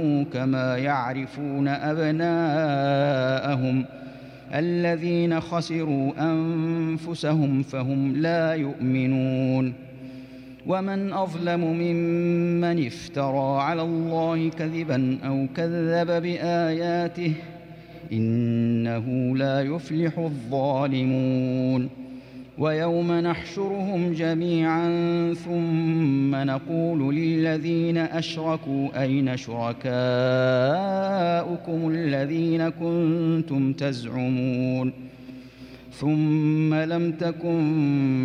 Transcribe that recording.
كما يعرفون أبناءهم الذين خسروا أنفسهم فهم لا يؤمنون. ومن أظلم ممن افترى على الله كذبا أو كذب بآياته إنه لا يفلح الظالمون. ويوم نحشرهم جميعا ثم نقول للذين أشركوا أين شركاؤكم الذين كنتم تزعمون ثم لم تكن